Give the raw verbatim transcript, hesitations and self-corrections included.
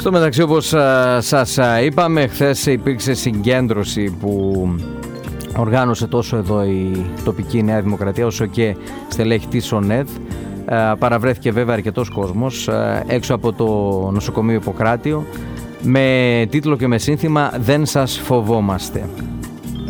Στο μεταξύ, όπως α, σας α, είπαμε, χθες υπήρξε συγκέντρωση που οργάνωσε τόσο εδώ η τοπική Νέα Δημοκρατία όσο και στελέχη της ΟΝΕΔ. Α, παραβρέθηκε βέβαια αρκετός κόσμος α, έξω από το νοσοκομείο Ιπποκράτιο με τίτλο και με σύνθημα «Δεν σας φοβόμαστε».